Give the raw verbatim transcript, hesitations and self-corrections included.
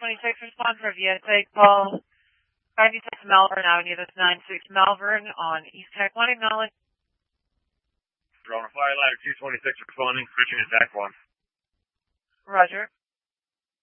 twenty-six, respond for Vietec call five six Malvern Avenue, that's nine six Malvern on East Tech one, acknowledge. Drone Fire Ladder two twenty-six responding, Christian is Zach one. Roger.